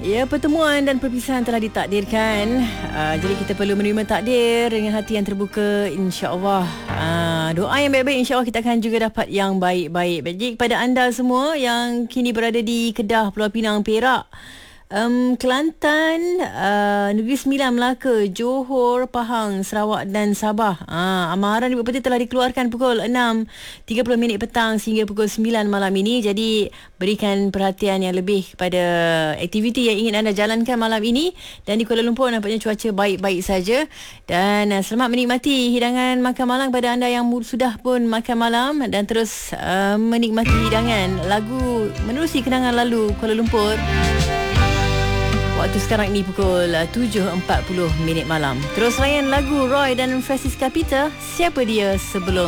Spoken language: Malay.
Ya, pertemuan dan perpisahan telah ditakdirkan. Jadi kita perlu menerima takdir dengan hati yang terbuka, insya-Allah. Doa yang baik-baik, insya-Allah kita akan juga dapat yang baik-baik. Jadi kepada anda semua yang kini berada di Kedah, Pulau Pinang, Perak, Kelantan, Negeri Sembilan, Melaka, Johor, Pahang, Sarawak dan Sabah. Amaran Ibu Peti telah dikeluarkan pukul 6.30 petang sehingga pukul 9 malam ini. Jadi berikan perhatian yang lebih kepada aktiviti yang ingin anda jalankan malam ini. Dan di Kuala Lumpur nampaknya cuaca baik-baik saja. Dan selamat menikmati hidangan makan malam kepada anda yang sudah pun makan malam. Dan terus menikmati hidangan lagu menerusi kenangan lalu Kuala Lumpur. Waktu sekarang ini pukul 7.40 malam. Terus layan lagu Roy dan Francisca Peter, Siapa Dia Sebelum